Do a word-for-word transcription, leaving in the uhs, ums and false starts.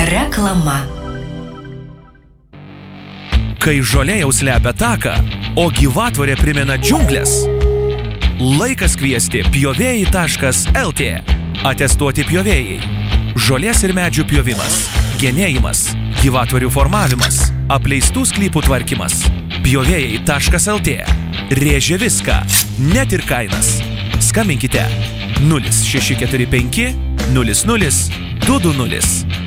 Reklama. Kai žolė jau slepia taką, o gyvatvorė primena džiunglės, laikas kviesti pjovėjai taškas el tė. Atestuoti pjovėjai. Žolės ir medžių pjovimas, genėjimas, gyvatvorių formavimas, apleistų sklypų tvarkymas. pjovėjai taškas el tė. Rėžia viską, net ir kainas. Skambinkite nulis šeši keturi penki nulis nulis du du nulis.